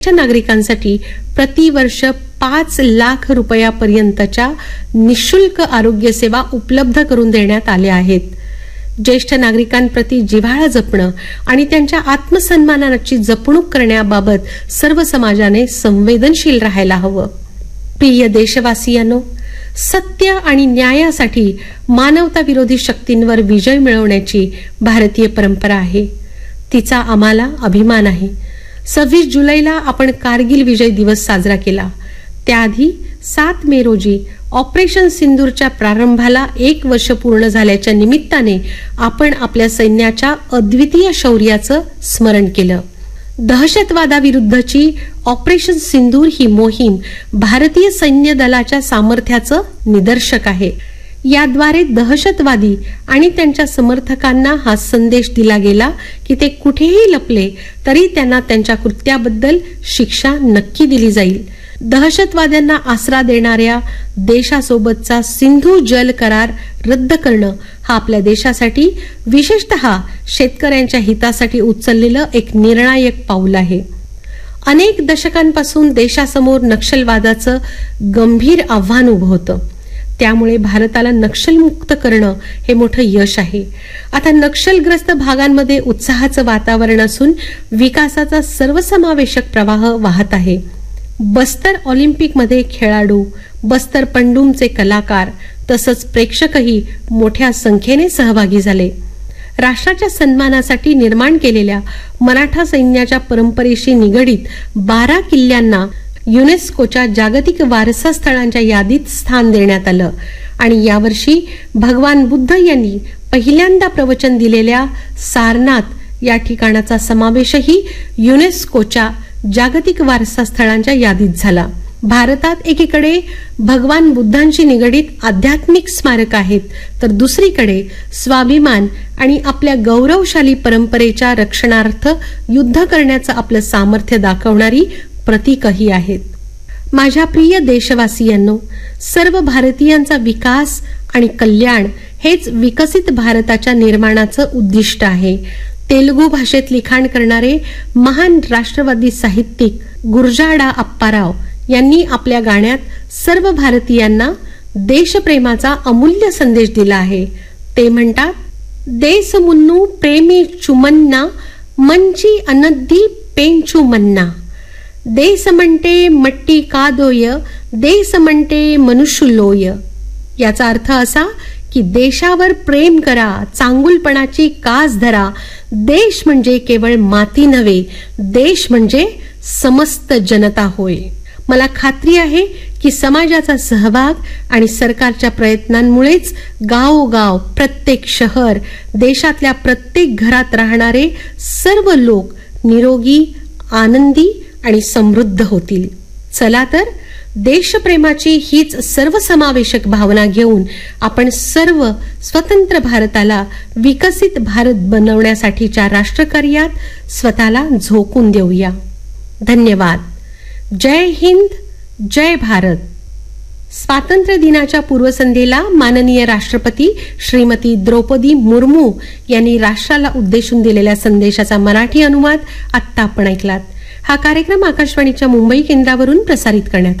नागरिकांसाठी प्रतिवर्ष 5 लाख रुपयापर्यंतच्या निशुल्क आरोग्य सेवा उपलब्ध करून देण्यात आल्या आहेत. ज्येष्ठ नागरिकांप्रती जिव्हाळा जपणं आणि त्यांच्या आत्मसन्मानाची जपणूक करण्याबाबत सर्व समाजाने संवेदनशील राहायला हवं. प्रिय देशवासियांनो, सत्य आणि न्यायासाठी मानवता विरोधी शक्तींवर विजय मिळवण्याची भारतीय परंपरा आहे. तिचा आम्हाला अभिमान आहे. 26 जुलैला आपण कारगिल विजय दिवस साजरा केला. त्याआधी 7 मे रोजी ऑपरेशन सिंदूरच्या प्रारंभाला 1 वर्ष पूर्ण झाल्याच्या निमित्ताने आपण आपल्या सैन्याच्या अद्वितीय शौर्याचं स्मरण केलं. दहशतवादाविरुद्धची ऑपरेशन सिंदूर ही मोहीम भारतीय सैन्य दलाच्या सामर्थ्याचं निदर्शक आहे. याद्वारे दहशतवादी आणि त्यांच्या समर्थकांना हा संदेश दिला गेला की ते कुठेही लपले तरी त्यांना त्यांच्या कृत्याबद्दल शिक्षा नक्की दिली जाईल. दहशतवाद्यांना आसरा देणाऱ्या देशासोबतचा सिंधू जल करार रद्द करणं हा आपल्या देशासाठी, विशेषतः शेतकऱ्यांच्या हितासाठी उचललेलं एक निर्णायक पाऊल आहे. अनेक दशकांपासून देशासमोर नक्षलवादाचं गंभीर आव्हान उभं होतं. त्यामुळे भारताला नक्षलमुक्त करणं हे मोठं यश आहे. आता नक्षलग्रस्त भागांमध्ये उत्साहाचं वातावरण असून विकासाचा सर्वसमावेशक प्रवाह वाहत आहे. बस्तर ऑलिम्पिकमध्ये खेळाडू, बस्तर पंडुमचे कलाकार तसंच प्रेक्षकही मोठ्या संख्येने सहभागी झाले. राष्ट्राच्या सन्मानासाठी निर्माण केलेल्या मराठा सैन्याच्या परंपरेशी निगडीत 12 किल्ल्यांना युनेस्कोच्या जागतिक वारसा स्थळांच्या यादीत स्थान देण्यात आलं आणि यावर्षी भगवान बुद्ध यांनी पहिल्यांदा प्रवचन दिलेल्या सारनाथ या ठिकाणाचा समावेशही युनेस्कोच्या जागतिक वारसा स्थळांच्या यादीत झाला. भारतात एकीकडे भगवान बुद्धांशी निगडीत आध्यात्मिक स्मारक आहेत, तर दुसरीकडे स्वाभिमान आणि आपल्या गौरवशाली परंपरेच्या रक्षणार्थ युद्ध करण्याचं आपलं सामर्थ्य दाखवणारी प्रतीकही आहेत. माझ्या प्रिय देशवासियांनो, सर्व भारतीयांचा विकास आणि कल्याण हेच विकसित भारताच्या निर्माणाचं उद्दिष्ट आहे. तेलुगू भाषेत लिखाण करणारे महान राष्ट्रवादी साहित्यिक गुरजाडा अप्पाराव यांनी आपल्या गाण्यात सर्व भारतीयांना देशप्रेमाचा अमूल्य संदेश दिला आहे. ते म्हणतात, देश मुन्नू प्रेमी चुमन्ना मंची अनद्दी पेंचू मन्ना. देश म्हणते मट्टी कादोय, देश म्हणते मनुष्यलोय. याचा अर्थ असा की देशावर प्रेम करा, चांगुलपणाची कास धरा. देश म्हणजे केवळ माती नव्हे, देश म्हणजे समस्त जनता होय. मला खात्री आहे की समाजाचा सहभाग आणि सरकारच्या प्रयत्नांमुळेच गावोगाव, प्रत्येक शहर, देशातल्या प्रत्येक घरात राहणारे सर्व लोक निरोगी, आनंदी आणि समृद्ध होतील. चला तर, देशप्रेमाची हीच सर्वसमावेशक भावना घेऊन आपण सर्व स्वतंत्र भारताला विकसित भारत बनवण्यासाठीच्या राष्ट्रकार्यात स्वतःला झोकून देऊया. धन्यवाद. जय हिंद, जय भारत. स्वातंत्र्य दिनाच्या पूर्वसंध्येला माननीय राष्ट्रपती श्रीमती द्रौपदी मुर्मू यांनी राष्ट्राला उद्देशून दिलेल्या संदेशाचा मराठी अनुवाद आत्ता आपण ऐकलात. हा कार्यक्रम आकाशवाणीच्या मुंबई केंद्रावरून प्रसारित करण्यात